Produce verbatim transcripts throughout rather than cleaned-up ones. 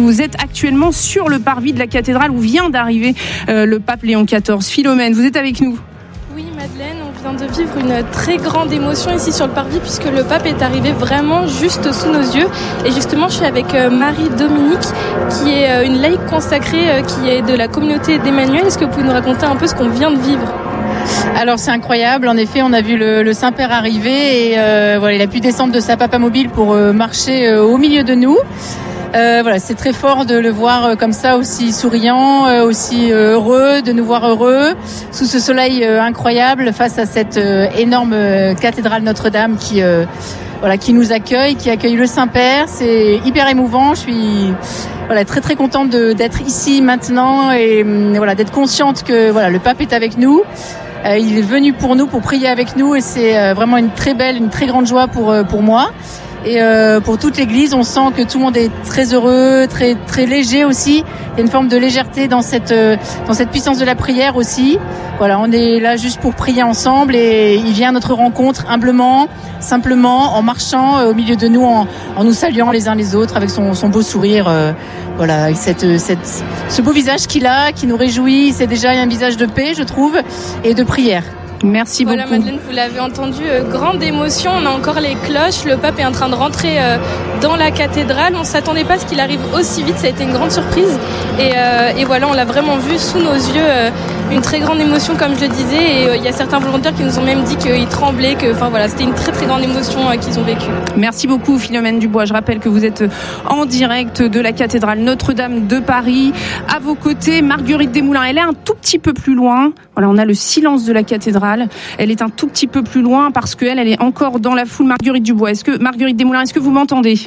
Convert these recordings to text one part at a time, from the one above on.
Vous êtes actuellement sur le parvis de la cathédrale où vient d'arriver euh, le pape Léon quatorze. Philomène, vous êtes avec nous? Oui, Madeleine, on vient de vivre une très grande émotion ici sur le parvis puisque le pape est arrivé vraiment juste sous nos yeux. Et justement, je suis avec Marie-Dominique qui est une laïque consacrée qui est de la communauté d'Emmanuel. Est-ce que vous pouvez nous raconter un peu ce qu'on vient de vivre? Alors c'est incroyable, en effet on a vu le, le Saint-Père arriver et euh, voilà, il a pu descendre de sa papamobile pour euh, marcher euh, au milieu de nous. Euh, voilà, c'est très fort de le voir euh, comme ça, aussi souriant, euh, aussi euh, heureux, de nous voir heureux sous ce soleil euh, incroyable face à cette euh, énorme euh, cathédrale Notre-Dame qui euh, voilà, qui nous accueille, qui accueille le Saint-Père. C'est hyper émouvant. Je suis voilà très très contente de, d'être ici maintenant et euh, voilà d'être consciente que voilà le pape est avec nous. Euh, il est venu pour nous, pour prier avec nous et c'est euh, vraiment une très belle, une très grande joie pour euh, pour moi. Et euh, pour toute l'Église, on sent que tout le monde est très heureux, très très léger aussi. Il y a une forme de légèreté dans cette euh, dans cette puissance de la prière aussi. Voilà, on est là juste pour prier ensemble et il vient à notre rencontre humblement, simplement, en marchant euh, au milieu de nous, en, en nous saluant les uns les autres avec son son beau sourire. Euh, voilà, avec cette cette ce beau visage qu'il a, qui nous réjouit. C'est déjà un visage de paix, je trouve, et de prière. Merci voilà, beaucoup. Madeleine, vous l'avez entendu, euh, grande émotion. On a encore les cloches. Le pape est en train de rentrer euh, dans la cathédrale. On ne s'attendait pas à ce qu'il arrive aussi vite. Ça a été une grande surprise. Et, euh, et voilà, on l'a vraiment vu sous nos yeux. Euh, une très grande émotion, comme je le disais. Et il euh, y a certains volontaires qui nous ont même dit qu'ils tremblaient. Que, enfin voilà, c'était une très très grande émotion euh, qu'ils ont vécue. Merci beaucoup, Philomène Dubois. Je rappelle que vous êtes en direct de la cathédrale Notre-Dame de Paris. À vos côtés, Marguerite Desmoulins. Elle est un tout petit peu plus loin. Voilà, on a le silence de la cathédrale. Elle est un tout petit peu plus loin parce qu'elle, elle est encore dans la foule. Marguerite Dubois, est-ce que, Marguerite Desmoulins, est-ce que vous m'entendez?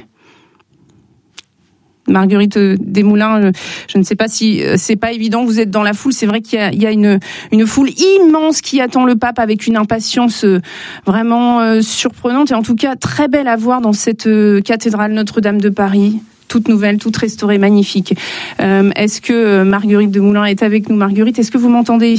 Marguerite Desmoulins, je ne sais pas si c'est pas évident, vous êtes dans la foule. C'est vrai qu'il y a, il y a une, une foule immense qui attend le pape avec une impatience vraiment surprenante et en tout cas très belle à voir dans cette cathédrale Notre-Dame de Paris. Toute nouvelle, toute restaurée, magnifique. Euh, est-ce que Marguerite Desmoulins est avec nous? Marguerite, est-ce que vous m'entendez?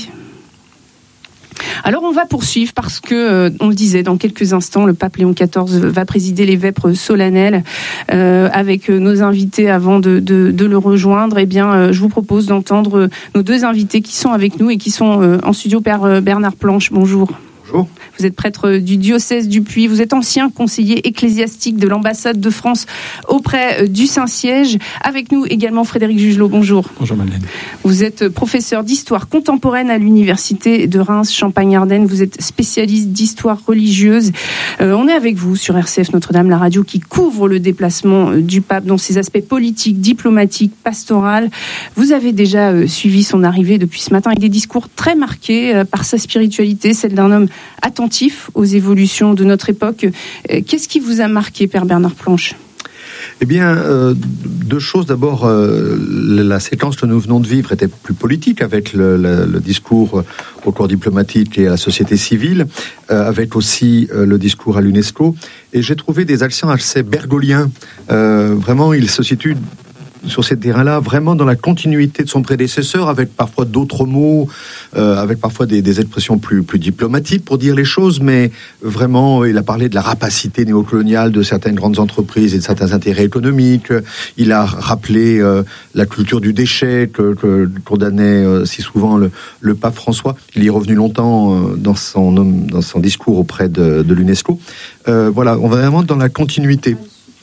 Alors on va poursuivre parce que, euh, on le disait, dans quelques instants, le pape Léon quatorze va présider les vêpres solennelles euh, avec nos invités avant de, de, de le rejoindre. Eh bien, euh, je vous propose d'entendre nos deux invités qui sont avec nous et qui sont euh, en studio. Père Bernard Planche, bonjour. Bonjour. Vous êtes prêtre du diocèse du Puy, vous êtes ancien conseiller ecclésiastique de l'ambassade de France auprès du Saint-Siège. Avec nous également Frédéric Jugelot, bonjour. Bonjour Madeleine. Vous êtes professeur d'histoire contemporaine à l'université de Reims-Champagne-Ardenne, vous êtes spécialiste d'histoire religieuse. Euh, on est avec vous sur R C F Notre-Dame, la radio qui couvre le déplacement du pape dans ses aspects politiques, diplomatiques, pastoraux. Vous avez déjà euh, suivi son arrivée depuis ce matin avec des discours très marqués euh, par sa spiritualité, celle d'un homme attentif aux évolutions de notre époque. Qu'est-ce qui vous a marqué, Père Bernard Planche ? Eh bien, euh, deux choses. D'abord, euh, la séquence que nous venons de vivre était plus politique, avec le, le, le discours au corps diplomatique et à la société civile, euh, avec aussi euh, le discours à l'UNESCO. Et j'ai trouvé des accents assez bergoliens. Euh, vraiment, il se situe sur ces terrains-là, vraiment dans la continuité de son prédécesseur, avec parfois d'autres mots, euh, avec parfois des, des expressions plus, plus diplomatiques pour dire les choses, mais vraiment, il a parlé de la rapacité néocoloniale de certaines grandes entreprises et de certains intérêts économiques. Il a rappelé euh, la culture du déchet que, que condamnait euh, si souvent le, le pape François. Il y est revenu longtemps euh, dans, son, dans son discours auprès de, de l'UNESCO. Euh, voilà, on va vraiment dans la continuité.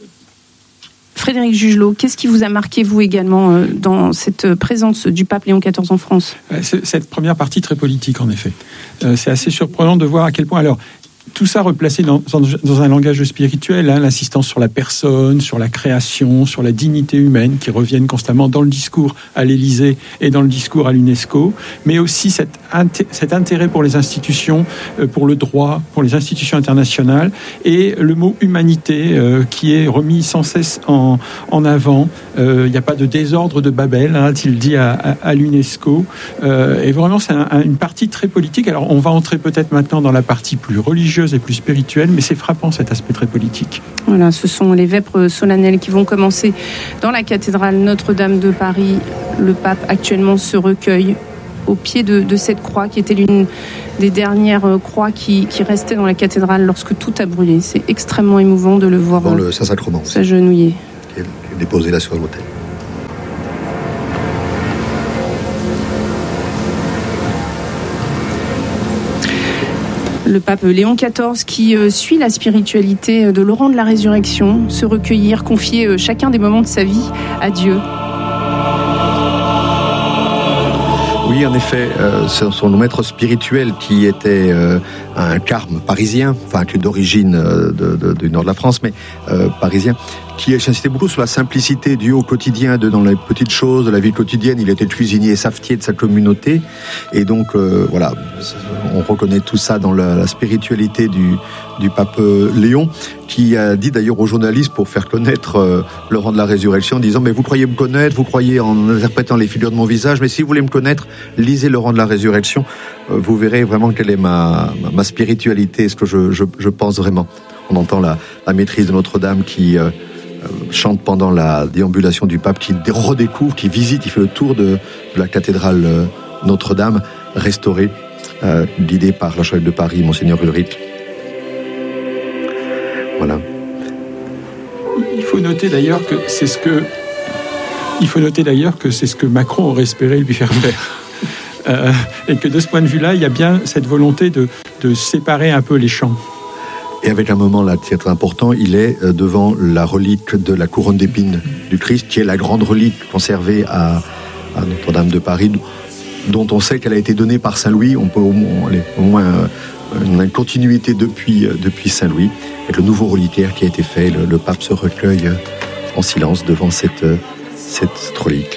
Frédéric Jugelot, qu'est-ce qui vous a marqué, vous également, euh, dans cette présence du pape Léon quatorze en France ? C'est, Cette première partie très politique, en effet. Euh, c'est assez surprenant de voir à quel point... Alors, tout ça replacé dans, dans un langage spirituel, hein, l'insistance sur la personne, sur la création, sur la dignité humaine, qui reviennent constamment dans le discours à l'Élysée et dans le discours à l'UNESCO, mais aussi cet, inté- cet intérêt pour les institutions, euh, pour le droit, pour les institutions internationales, et le mot humanité euh, qui est remis sans cesse en, en avant. Il euh, n'y a pas de désordre de Babel, hein, il dit à, à, à l'UNESCO. Euh, et vraiment, c'est un, un, une partie très politique. Alors, on va entrer peut-être maintenant dans la partie plus religieuse et plus spirituelle, mais c'est frappant cet aspect très politique. Voilà, ce sont les vêpres solennelles qui vont commencer dans la cathédrale Notre-Dame de Paris. Le pape actuellement se recueille au pied de, de cette croix qui était l'une des dernières croix qui, qui restait dans la cathédrale lorsque tout a brûlé. C'est extrêmement émouvant de le voir dans le Saint-Sacrement s'agenouiller. Qui est déposé là sur l'autel. Le pape Léon quatorze qui euh, suit la spiritualité de Laurent de la Résurrection, se recueillir, confier euh, chacun des moments de sa vie à Dieu. Oui, en effet, euh, c'est son maître spirituel qui était euh, un carme parisien, enfin qui est d'origine euh, de, de, du nord de la France, mais euh, parisien, qui insistait beaucoup sur la simplicité Dieu au quotidien, de, dans les petites choses de la vie quotidienne. Il était cuisinier et savetier de sa communauté, et donc euh, voilà, on reconnaît tout ça dans la, la spiritualité du, du pape Léon, qui a dit d'ailleurs aux journalistes pour faire connaître euh, Laurent de la Résurrection, en disant mais vous croyez me connaître, vous croyez en interprétant les figures de mon visage, mais si vous voulez me connaître, lisez Laurent de la Résurrection, euh, vous verrez vraiment quelle est ma, ma, ma spiritualité, ce que je, je, je pense vraiment. On entend la, la maîtrise de Notre-Dame qui euh, chante pendant la déambulation du pape, qui redécouvre, qui visite, il fait le tour de, de la cathédrale euh, Notre-Dame restaurée, euh, guidée par l'archevêque de Paris, Monseigneur Ulrich. Voilà. Il faut noter d'ailleurs que c'est ce que il faut noter d'ailleurs que c'est ce que Macron aurait espéré lui faire faire. Euh, et que de ce point de vue-là, il y a bien cette volonté de, de séparer un peu les champs. Et avec un moment là très important, il est devant la relique de la couronne d'épines du Christ, qui est la grande relique conservée à, à Notre-Dame de Paris, dont on sait qu'elle a été donnée par Saint-Louis. On peut au moins, au moins une continuité depuis, depuis Saint-Louis, avec le nouveau reliquaire qui a été fait. Le, le pape se recueille en silence devant cette, cette, cette relique.